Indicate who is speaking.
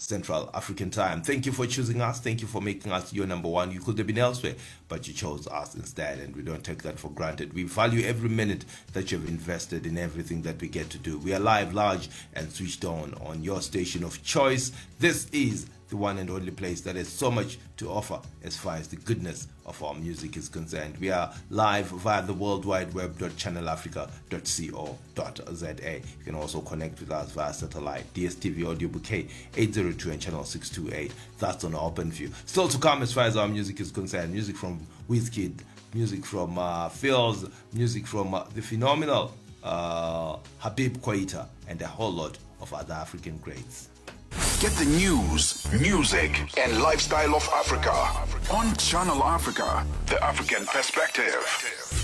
Speaker 1: Central African Time. Thank you for choosing us. Thank you for making us your number one. You could have been elsewhere, but you chose us instead, and we don't take that for granted. We value every minute that you've invested in everything that we get to do. We are live, large, and switched on your station of choice. This is the one and only place that has so much to offer as far as the goodness of our music is concerned. We are live via the World Wide Web .channelafrica.co.za. You can also connect with us via satellite, DSTV audio bouquet 802 and channel 628. That's on OpenView. Still to come as far as our music is concerned. Music from Wizkid, music from Phils, music from the phenomenal Habib Kwaita, and a whole lot of other African greats.
Speaker 2: Get the news, music, and lifestyle of Africa on Channel Africa, the African perspective.